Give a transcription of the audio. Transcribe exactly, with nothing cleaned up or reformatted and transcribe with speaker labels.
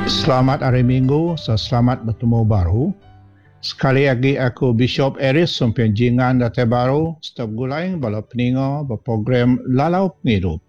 Speaker 1: Selamat hari Minggu, so selamat bertemu baru. Sekali lagi aku Bishop Eris sampai jingan data baru setiap gulai bala peningo berprogram Lalau Pengirup.